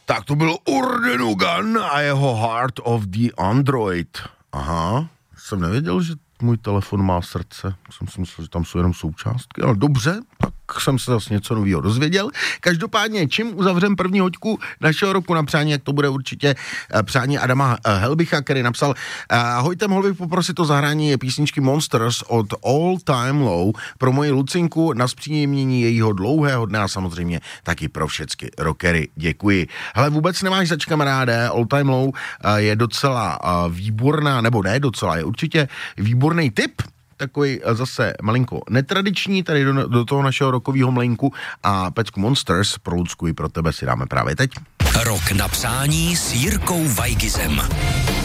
Tak to byl Urdenugan a jeho Heart of the Android. Aha, jsem nevěděl, že můj telefon má srdce. Jsem si myslel, že tam jsou jenom součástky, ale dobře, tak jsem se zase něco nového dozvěděl. Každopádně, čím uzavřem první hoďku našeho roku na přání, jak to bude určitě přání Adama Helbicha, který napsal: ahojte, mohl bych poprosit o zahrání písničky Monsters od All Time Low pro moji Lucinku na zpříjemnění jejího dlouhého dne a samozřejmě taky pro všechny rockery. Děkuji. Hele, vůbec nemáš zač, kamaráde. All Time Low je docela výborná, nebo ne docela, je určitě výborný tip, takový zase malinko netradiční, tady do toho našeho rokového mlejnku, a pecku Monsters pro Lucku i pro tebe si dáme právě teď. Rok na přání s Jirkou Weigizem.